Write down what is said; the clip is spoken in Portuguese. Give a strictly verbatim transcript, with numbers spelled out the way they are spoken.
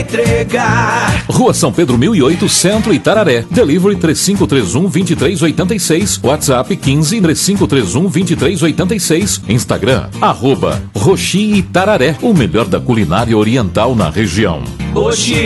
entregar. Rua São Pedro mil e oito, Centro, Itararé. Delivery três cinco três um, dois três oito seis. WhatsApp quinze, três cinco três um, dois três oito seis. Instagram, arroba Roxi Itararé. O melhor da culinária oriental na região. Roxi.